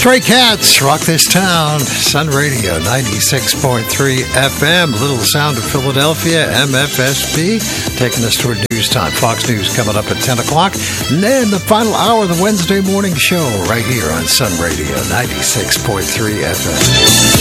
Stray Cats, Rock This Town, Sun Radio, 96.3 FM, Little Sound of Philadelphia, MFSB, taking us toward news time. Fox News coming up at 10 o'clock. And then the final hour of the Wednesday morning show right here on Sun Radio, 96.3 FM.